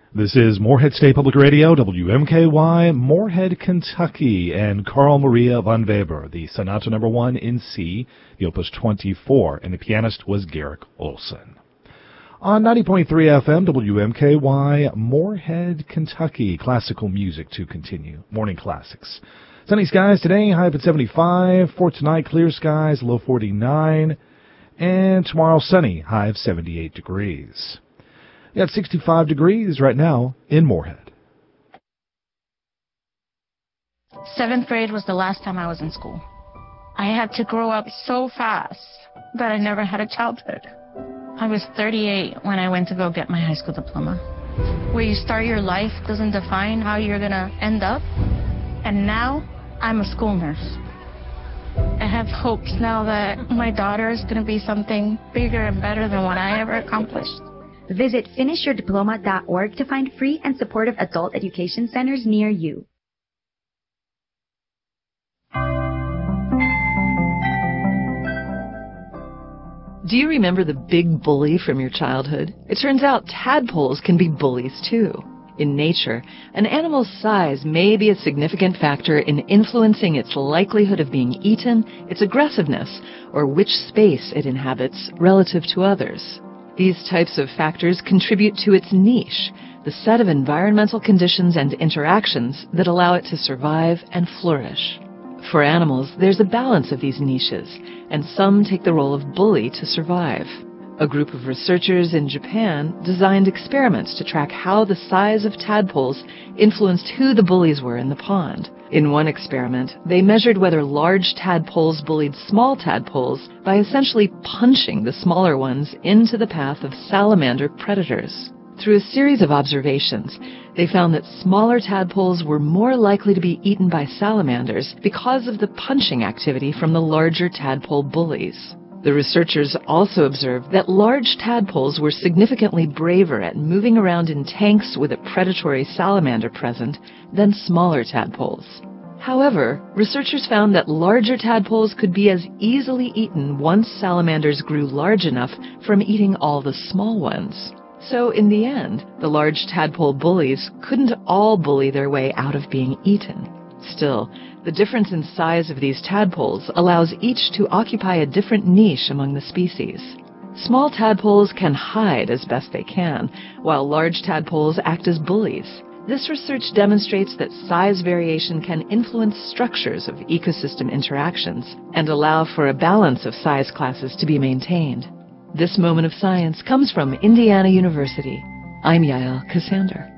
This is Morehead State Public Radio, WMKY, Morehead, Kentucky, and Carl Maria von Weber, the Sonata No. 1 in C, the Opus 24, and the pianist was Garrick Olson. On 90.3 FM, WMKY, Morehead, Kentucky, classical music to continue. Morning classics. Sunny skies today, high up at 75. For tonight, clear skies, low 49. And tomorrow, sunny, high of 78 degrees. At 65 degrees right now in Morehead. 7th grade was the last time I was in school. I had to grow up so fast that I never had a childhood. I was 38 when I went to go get my high school diploma. Where you start your life doesn't define how you're going to end up. And now I'm a school nurse. I have hopes now that my daughter is going to be something bigger and better than what I ever accomplished. Visit finishyourdiploma.org to find free and supportive adult education centers near you. Do you remember the big bully from your childhood? It turns out tadpoles can be bullies too. In nature, an animal's size may be a significant factor in influencing its likelihood of being eaten, its aggressiveness, or which space it inhabits relative to others. These types of factors contribute to its niche, the set of environmental conditions and interactions that allow it to survive and flourish. For animals, there's a balance of these niches, and some take the role of bully to survive. A group of researchers in Japan designed experiments to track how the size of tadpoles influenced who the bullies were in the pond. In one experiment, they measured whether large tadpoles bullied small tadpoles by essentially punching the smaller ones into the path of salamander predators. Through a series of observations, they found that smaller tadpoles were more likely to be eaten by salamanders because of the punching activity from the larger tadpole bullies. The researchers also observed that large tadpoles were significantly braver at moving around in tanks with a predatory salamander present than smaller tadpoles. However, researchers found that larger tadpoles could be as easily eaten once salamanders grew large enough from eating all the small ones. So in the end, the large tadpole bullies couldn't all bully their way out of being eaten. Still, the difference in size of these tadpoles allows each to occupy a different niche among the species. Small tadpoles can hide as best they can, while large tadpoles act as bullies. This research demonstrates that size variation can influence structures of ecosystem interactions and allow for a balance of size classes to be maintained. This moment of science comes from Indiana University. I'm Yael Cassander.